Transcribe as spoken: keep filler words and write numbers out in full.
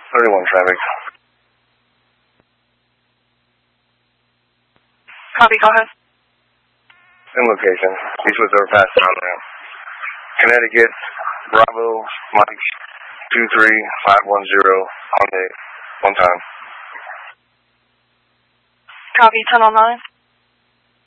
thirty-one traffic. Copy, go ahead. Same location. Eastwood overpass on ramp. Connecticut, Bravo, Mike, two three five one zero, Hyundai, one time. Copy, ten oh nine.